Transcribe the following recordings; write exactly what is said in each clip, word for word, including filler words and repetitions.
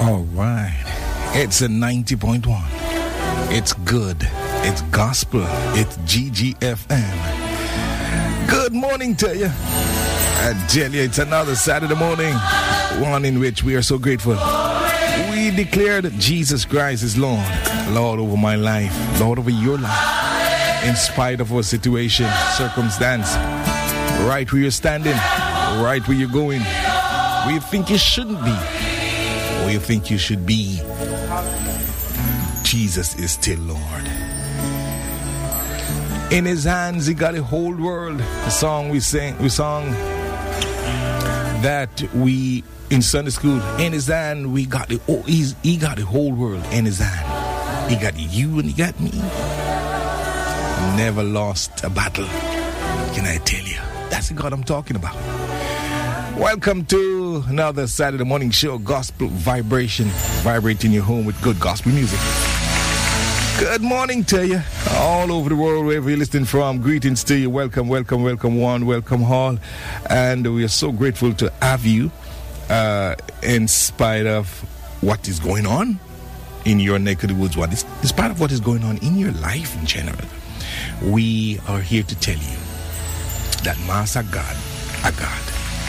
All right. It's a ninety point one. It's good. It's gospel. It's G G F M. Good morning to you. I tell you, it's another Saturday morning, one in which we are so grateful. We declare that Jesus Christ is Lord. Lord over my life. Lord over your life. In spite of our situation, circumstance, right where you're standing, right where you're going, where you think you shouldn't be, where you think you should be, Jesus is still Lord. In his hands, he got a whole world. The song we sang, we sung that we in Sunday school. In his hand, we got the oh, he's, he got the whole world in his hand. He got you and he got me. Never lost a battle. Can I tell you? That's the God I'm talking about. Welcome to another Saturday morning show, Gospel Vibration, vibrating your home with good gospel music. Good morning to you, all over the world, wherever you're listening from. Greetings to you. Welcome, welcome, welcome one, welcome all. And we are so grateful to have you uh, in spite of what is going on in your neck of the woods, one, in spite of what is going on in your life in general. We are here to tell you that Master God, a God.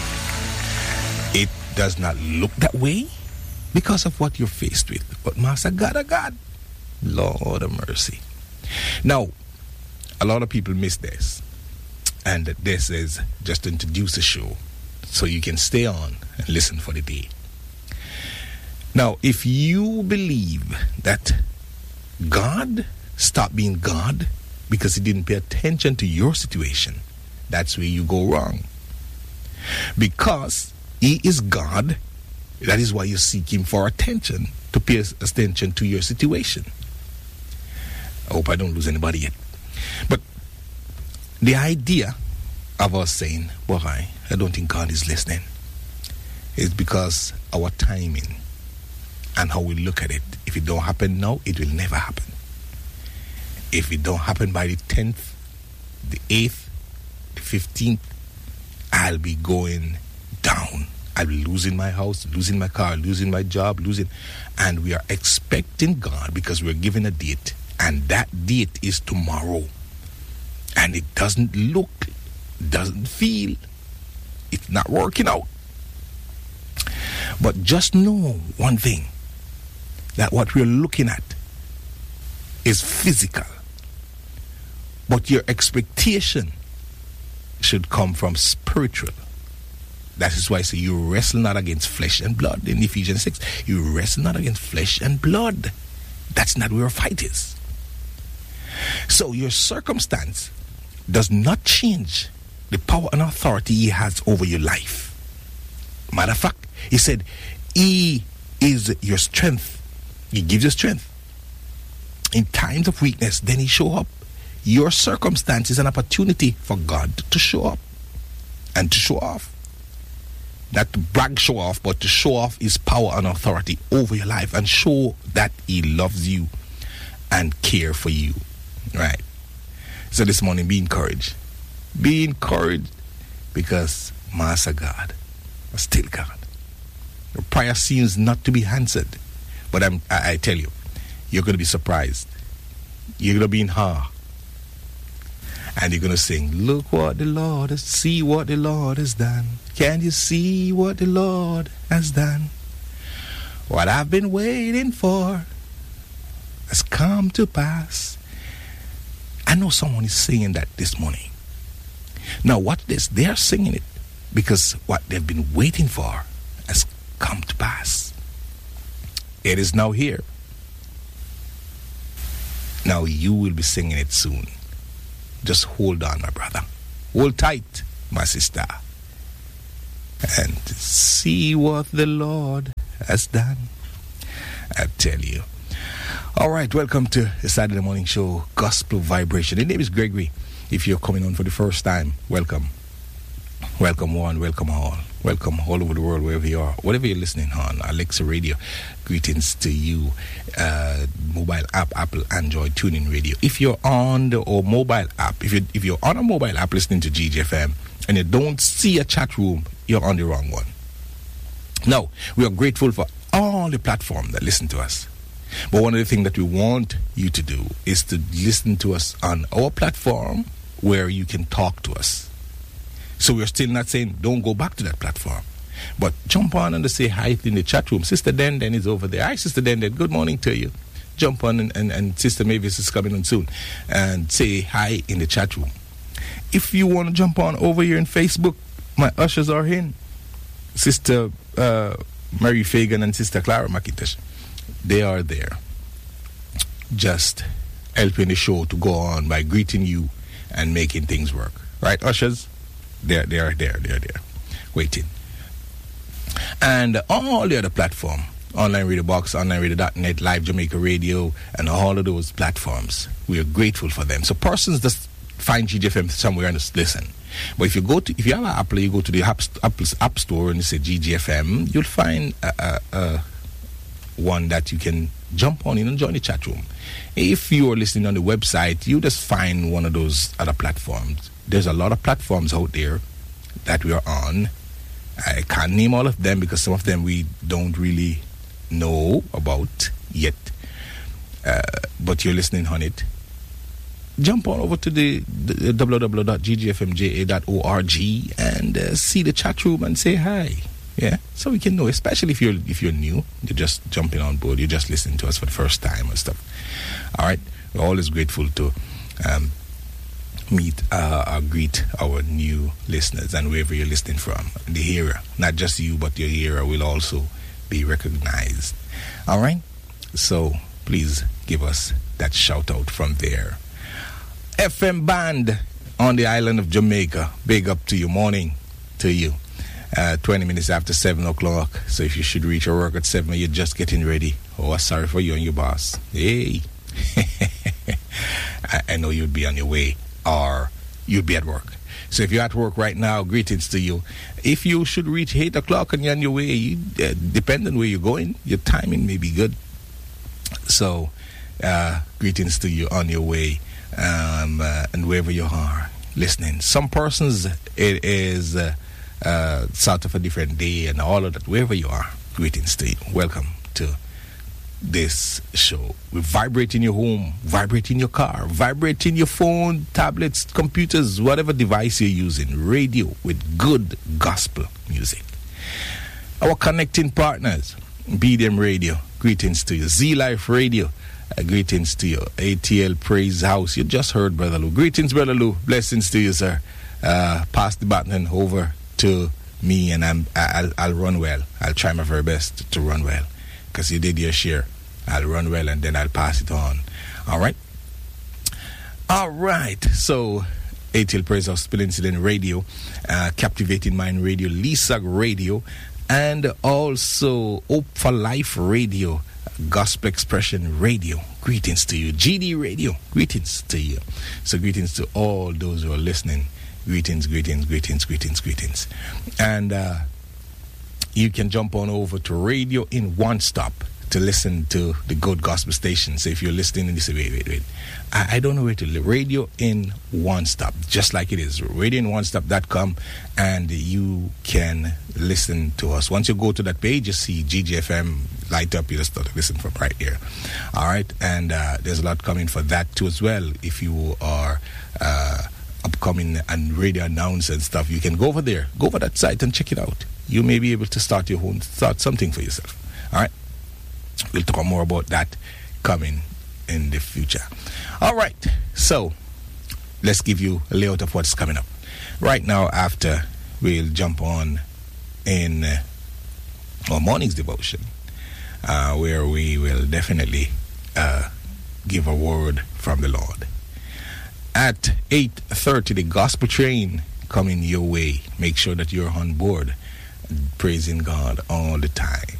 It does not look that way because of what you're faced with. But Master God, a God. Lord of mercy. Now, a lot of people miss this. And this is just to introduce the show so you can stay on and listen for the day. Now, if you believe that God stopped being God because he didn't pay attention to your situation, that's where you go wrong. Because he is God, that is why you seek him for attention, to pay attention to your situation. I hope I don't lose anybody yet. But the idea of us saying, well, I, I don't think God is listening, is because our timing and how we look at it. If it don't happen now, it will never happen. If it don't happen by the tenth, the eighth, the fifteenth, I'll be going down. I'll be losing my house, losing my car, losing my job, losing. And we are expecting God because we're given a date. And that date is tomorrow. And it doesn't look, doesn't feel, it's not working out. But just know one thing, that what we're looking at is physical. But your expectation should come from spiritual. That is why I say you wrestle not against flesh and blood. In Ephesians six, you wrestle not against flesh and blood. That's not where our fight is. So your circumstance does not change the power and authority he has over your life. Matter of fact, he said, he is your strength. He gives you strength. In times of weakness, then he show up. Your circumstance is an opportunity for God to show up and to show off. Not to brag, show off, but to show off his power and authority over your life and show that he loves you and care for you. Right. So this morning, be encouraged. Be encouraged because Master God is still God. Your prayer seems not to be answered, but I'm, I, I tell you, you're going to be surprised. You're going to be in awe. And you're going to sing, look what the Lord has, see what the Lord has done. Can you see what the Lord has done? What I've been waiting for has come to pass. I know someone is singing that this morning. Now, what this? They are singing it because what they've been waiting for has come to pass. It is now here. Now you will be singing it soon. Just hold on, my brother. Hold tight, my sister. And see what the Lord has done. I tell you. All right, welcome to the Saturday morning show, Gospel Vibration. The name is Gregory. If you're coming on for the first time, welcome. Welcome one, welcome all. Welcome all over the world, wherever you are. Whatever you're listening on, Alexa Radio, greetings to you. Uh, mobile app, Apple, Android, TuneIn Radio. If you're on the or mobile app, if, you, if you're on a mobile app listening to G G F M and you don't see a chat room, you're on the wrong one. Now, we are grateful for all all the platforms that listen to us. But one of the things that we want you to do is to listen to us on our platform where you can talk to us. So we're still not saying don't go back to that platform. But jump on and say hi in the chat room. Sister Den Den is over there. Hi, Sister Den Den. Good morning to you. Jump on and, and, and Sister Mavis is coming on soon. And say hi in the chat room. If you want to jump on over here in Facebook, my ushers are in. Sister uh, Mary Fagan and Sister Clara McIntosh. They are there. Just helping the show to go on by greeting you and making things work. Right, ushers? They're, they are there. They're there. Waiting. And all the other platforms, Online Radio Box, Online Radio dot net, Live Jamaica Radio, and all of those platforms, we are grateful for them. So persons just find G J F M somewhere and just listen. But if you go to, if you have an Apple, you go to the App, Apple App Store and you say G J F M, you'll find a, a, a one that you can jump on in and join the chat room. If you are listening on the website, you just find one of those other platforms. There's a lot of platforms out there that we are on. I can't name all of them because some of them we don't really know about yet. Uh, but you're listening on it. Jump on over to the, the w w w dot g g f m j a dot org and uh, see the chat room and say hi. Yeah, so we can know, especially if you're if you're new, you're just jumping on board, you're just listening to us for the first time and stuff. All right, we're always grateful to um, meet uh, or greet our new listeners, and wherever you're listening from, the hearer, not just you, but your hearer will also be recognized. All right, so please give us that shout out from there. F M band on the island of Jamaica, big up to you, morning to you. Uh, twenty minutes after seven o'clock. So if you should reach your work at seven, you're just getting ready. Oh, sorry for you and your boss. Hey, I, I know you'd be on your way, or you'd be at work. So if you're at work right now, greetings to you. If you should reach eight o'clock and you're on your way, you, uh, depending where you're going, your timing may be good. So uh, greetings to you on your way, um, uh, and wherever you are listening. Some persons, it is uh, uh, sort of a different day and all of that. Wherever you are, greetings to you. Welcome to this show. We vibrate in your home, vibrate in your car, vibrate in your phone, tablets, computers, whatever device you're using. Radio with good gospel music. Our connecting partners, B D M Radio, greetings to you. Z Life Radio, uh, greetings to you. A T L Praise House, you just heard Brother Lou. Greetings, Brother Lou. Blessings to you, sir. Uh, pass the baton over to me, and I'm, I'll, I'll run well. I'll try my very best to run well, because you did your share. I'll run well, and then I'll pass it on. All right? All right. So, A T L Praise House, Spill Incident Radio, uh, Captivating Mind Radio, Lisa Radio, and also Hope for Life Radio, Gospel Expression Radio. Greetings to you. G D Radio, greetings to you. So, greetings to all those who are listening. Greetings, greetings, greetings, greetings, greetings. And uh, you can jump on over to Radio in One Stop to listen to the good gospel station. So if you're listening and you say, wait, wait, wait, I, I don't know where to live. Radio in One Stop, just like it is. radio in one stop dot com, and you can listen to us. Once you go to that page, you see G J F M light up. You just start to listen from right here. All right, and uh, there's a lot coming for that too as well. If you are uh, upcoming and radio announcer and stuff, you can go over there, go over that site and check it out. You may be able to start your own, start something for yourself. All right. We'll talk more about that coming in the future. All right, so let's give you a layout of what's coming up. Right now, after we'll jump on in uh, our morning's devotion, uh, where we will definitely uh, give a word from the Lord. At eight thirty, the gospel train coming your way. Make sure that you're on board, praising God all the time.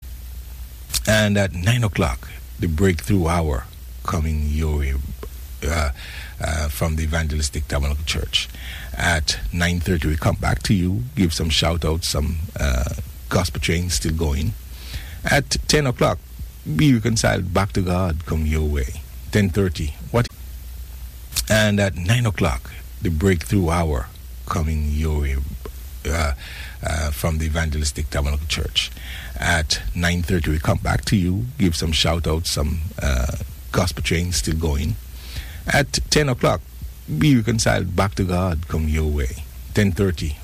And at nine o'clock, the breakthrough hour coming your way uh, uh, from the Evangelistic Tabernacle Church. At nine thirty, we come back to you, give some shout-outs, some uh, gospel trains still going. At ten o'clock, be reconciled back to God, come your way. ten thirty, what? And at nine o'clock, the breakthrough hour coming your way uh, uh, from the Evangelistic Tabernacle Church. At nine thirty, we come back to you, give some shout-outs, some uh, gospel trains still going. At ten o'clock, be reconciled back to God, come your way. ten thirty,